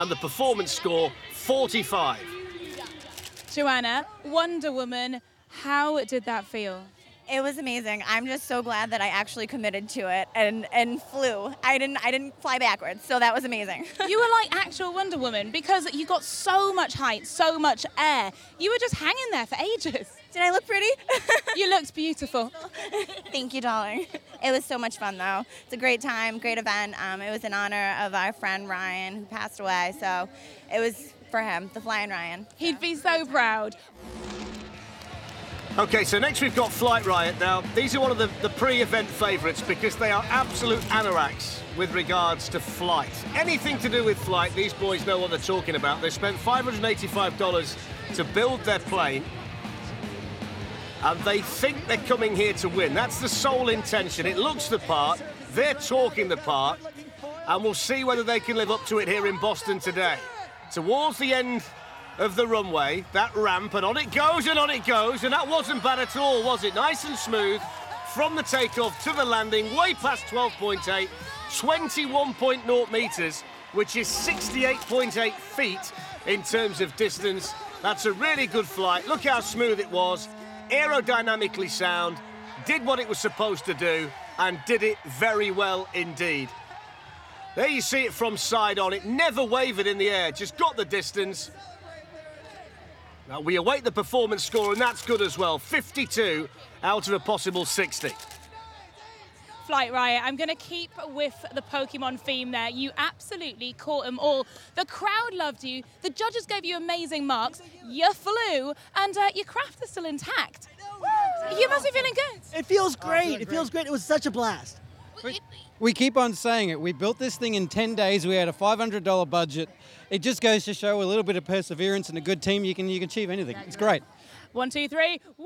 And the performance score, 45. Joanna, Wonder Woman, how did that feel? It was amazing. I'm just so glad that I actually committed to it and flew. I didn't fly backwards, so that was amazing. You were like actual Wonder Woman because you got so much height, so much air. You were just hanging there for ages. Did I look pretty? You looked beautiful. Thank you, darling. It was so much fun, though. It's a great time, great event. It was in honor of our friend Ryan, who passed away, so it was for him, the Flying Ryan. He'd be so proud. Okay, so next we've got Flight Riot. Now, these are one of the pre-event favourites because they are absolute anoraks with regards to flight. Anything to do with flight, these boys know what they're talking about. They spent $585 to build their plane, and they think they're coming here to win. That's the sole intention. It looks the part, they're talking the part, and we'll see whether they can live up to it here in Boston today. Towards the end of the runway, that ramp, and on it goes, and that wasn't bad at all, was it? Nice and smooth from the takeoff to the landing, way past 12.8, 21.0 metres, which is 68.8 feet in terms of distance. That's a really good flight. Look how smooth it was, aerodynamically sound, did what it was supposed to do, and did it very well indeed. There you see it from side on. It never wavered in the air, just got the distance. Now, we await the performance score, and that's good as well. 52 out of a possible 60. Flight Riot, I'm going to keep with the Pokemon theme there. You absolutely caught them all. The crowd loved you. The judges gave you amazing marks. You flew, and your craft is still intact. You must be feeling good. It feels great. It feels great. It was such a blast. We keep on saying it. We built this thing in 10 days. We had a $500 budget. It just goes to show a little bit of perseverance and a good team. You can achieve anything. It's great. 1, 2, 3. Woo!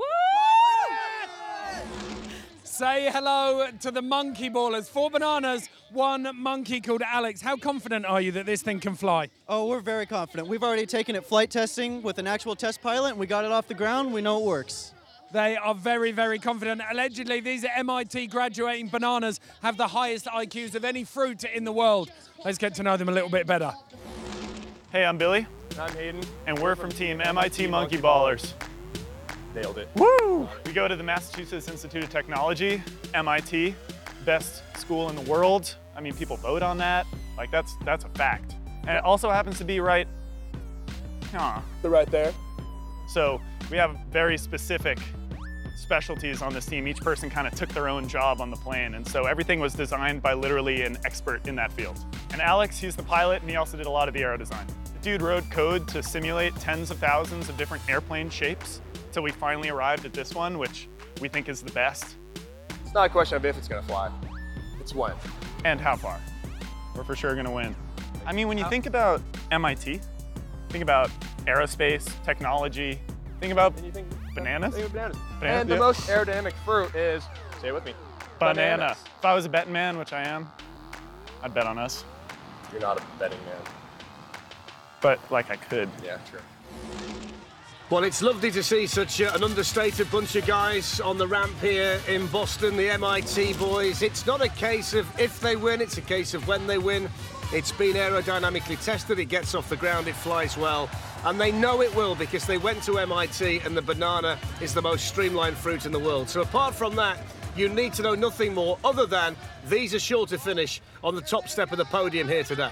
Say hello to the monkey ballers. 4 bananas, 1 monkey called Alex. How confident are you that this thing can fly? Oh, we're very confident. We've already taken it flight testing with an actual test pilot, and we got it off the ground. We know it works. They are very, very confident. Allegedly, these MIT graduating bananas have the highest IQs of any fruit in the world. Let's get to know them a little bit better. Hey, I'm Billy. I'm Hayden. And we're from Team MIT Monkey Ballers. Nailed it. Woo! We go to the Massachusetts Institute of Technology, MIT, best school in the world. I mean, people vote on that. Like, that's a fact. And it also happens to be right, They're right there. So we have very specific specialties on this team. Each person kind of took their own job on the plane, and so everything was designed by literally an expert in that field. And Alex, he's the pilot, and he also did a lot of the aero design. The dude wrote code to simulate tens of thousands of different airplane shapes until we finally arrived at this one, which we think is the best. It's not a question of if it's going to fly. It's when. And how far. We're for sure going to win. I mean, when you think about MIT, think about aerospace, technology, think about bananas. Think of bananas. And the most aerodynamic fruit is, say it with me, Banana. bananas. If I was a betting man, which I am, I'd bet on us. You're not a betting man. But, like, I could. Yeah, true. Well, it's lovely to see such an understated bunch of guys on the ramp here in Boston, the MIT boys. It's not a case of if they win, it's a case of when they win. It's been aerodynamically tested, it gets off the ground, it flies well. And they know it will because they went to MIT and the banana is the most streamlined fruit in the world. So apart from that, you need to know nothing more other than these are sure to finish on the top step of the podium here today.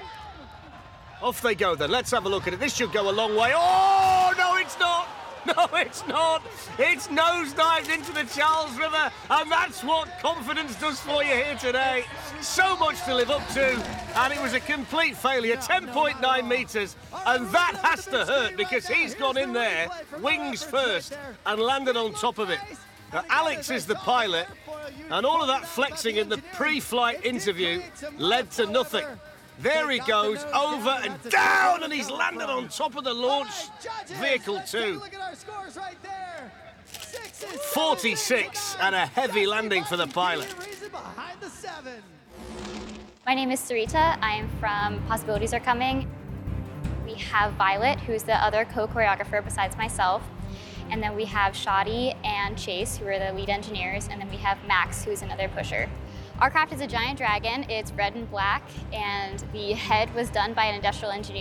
Off they go then. Let's have a look at it. This should go a long way. Oh, no, it's not. No, it's not. It's nosedived into the Charles River, and that's what confidence does for you here today. So much to live up to, and it was a complete failure. 10.9 metres, and that has to hurt because he's gone in there, wings first, and landed on top of it. Now, Alex is the pilot, and all of that flexing in the pre-flight interview led to nothing. There he goes, over and down, and he's landed on top of the launch vehicle too. 46 and a heavy landing for the pilot. My name is Sarita. I am from Possibilities Are Coming. We have Violet, who's the other co-choreographer besides myself. And then we have Shadi and Chase, who are the lead engineers. And then we have Max, who's another pusher. Our craft is a giant dragon. It's red and black, and the head was done by an industrial engineer